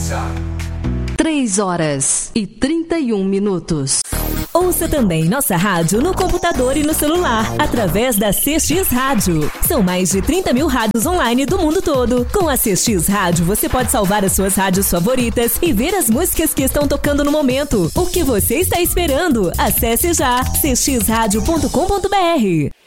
3h31. Ouça também nossa rádio no computador e no celular, através da CX Rádio. São mais de 30 mil rádios online do mundo todo. Com a CX Rádio, você pode salvar as suas rádios favoritas e ver as músicas que estão tocando no momento. O que você está esperando? Acesse já cxradio.com.br.